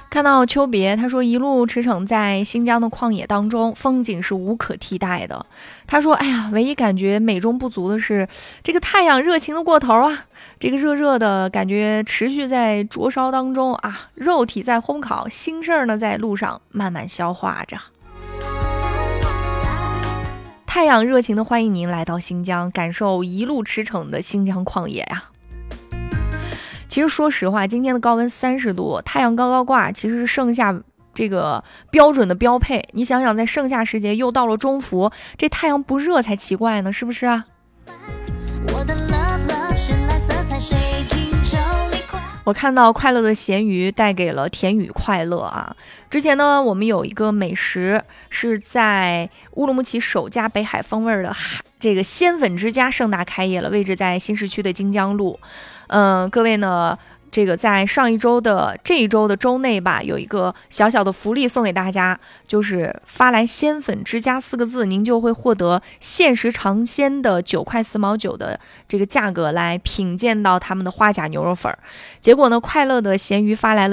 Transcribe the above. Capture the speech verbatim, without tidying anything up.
看到秋别，他说一路驰骋在新疆的旷野当中，风景是无可替代的。他说，哎呀，唯一感觉美中不足的是，这个太阳热情的过头啊，这个热热的感觉持续在灼烧当中啊，肉体在烘烤，心事儿呢在路上慢慢消化着。太阳热情的欢迎您来到新疆，感受一路驰骋的新疆旷野呀、啊。其实说实话，今天的高温三十度，太阳高高挂，其实是盛夏这个标准的标配。你想想，在盛夏时节又到了中伏，这太阳不热才奇怪呢，是不是啊？我看到快乐的咸鱼带给了田雨快乐啊！之前呢，我们有一个美食是在乌鲁木齐首家北海风味的这个鲜粉之家盛大开业了，位置在新市区的金江路。嗯、呃，各位呢，这个在上一周的这一周的周内吧，有一个小小的福利送给大家，就是发来鲜粉之家四个字，您就会获得限时尝鲜的九块四毛九的这个价格来品鉴到他们的花甲牛肉粉。结果呢，快乐的咸鱼发来了